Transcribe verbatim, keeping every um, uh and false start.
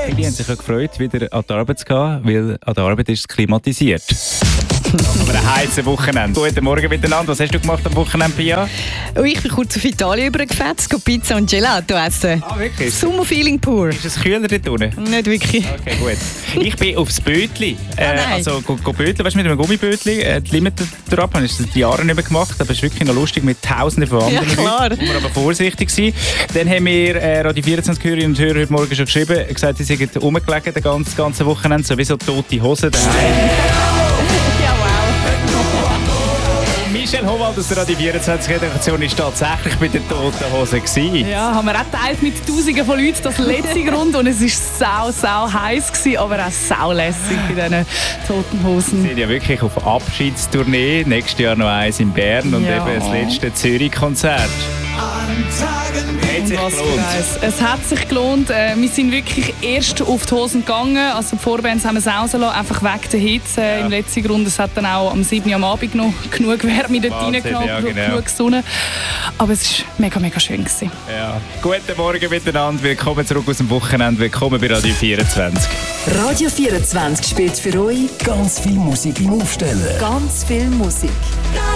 Viele haben sich ja gefreut, wieder an die Arbeit zu gehen, weil an der Arbeit ist es klimatisiert. Aber ein heißes Wochenende. Guten Morgen miteinander. Was hast du gemacht am Wochenende, Pia? Oh, ich bin kurz auf Italien übergefetzt, gehe Pizza und Gelato essen. Ah, wirklich? Sommerfeeling pur. Ist es kühler dort unten? Nicht wirklich. Okay, gut. Ich bin aufs Bötli. Äh, Ah, also, go, go Bötli, weißt du, mit einem Gummibötli. Äh, die Limited Drop habe ich das die Jahre nicht mehr gemacht, aber es ist wirklich noch lustig mit Tausenden von anderen Ja, klar. Leuten. Muss man aber vorsichtig sein. Dann haben wir äh, Radio vierundzwanzig Hörerinnen und Hörer heute Morgen schon geschrieben, gesagt, sie sind rumgelegen das ganze, ganze Wochenende, sowieso tote Hosen daheim. Ja, wow. Michelle Howald aus der Radio vierundzwanzig Redaktion ist tatsächlich bei den toten Hosen gewesen. Ja, haben wir auch geteilt mit Tausenden von Leuten das letzte Grund und es war sau, sau heiß gewesen, aber auch sau lässig bei diesen toten Hosen. Wir sind ja wirklich auf Abschiedstournee. Nächstes Jahr noch eins in Bern und Ja. eben das letzte Zürich-Konzert. Hat sich Was für gelohnt. eins. Es hat sich gelohnt. Äh, wir sind wirklich erst auf die Hosen gegangen. Also die Vorbands haben es rausgelassen, einfach wegen der Hitze äh, Ja. im letzten Grund. Es hat dann auch am sieben Uhr am Abend noch genug Wärme dort Wahnsinn, reingenommen, ja, genau. genug Sonne. Aber es war mega, mega schön gewesen. Ja. Guten Morgen miteinander. Willkommen zurück aus dem Wochenende. Willkommen bei Radio vierundzwanzig. Radio vierundzwanzig spielt für euch Ganz viel Musik im Aufstellen. ganz viel Musik.